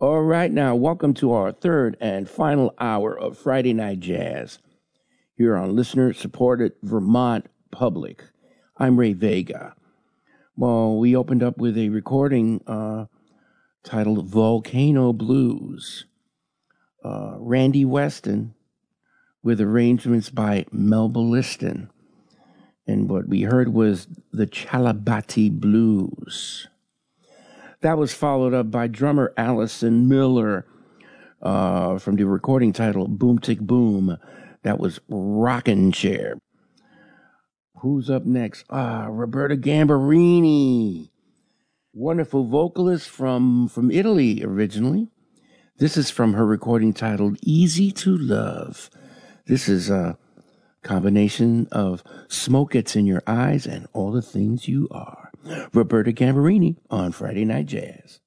All right, now, welcome to our third and final hour of Friday Night Jazz here on listener-supported Vermont Public. I'm Ray Vega. Well, we opened up with a recording titled Volcano Blues. Randy Weston with arrangements by Melba Liston. And what we heard was the Chalabati Blues. That was followed up by drummer Allison Miller from the recording title Boom Tick Boom. That was Rockin' Chair. Who's up next? Roberta Gambarini. Wonderful vocalist from Italy originally. This is from her recording titled Easy to Love. This is a combination of Smoke Gets in Your Eyes and All the Things You Are. Roberta Gambarini on Friday Night Jazz.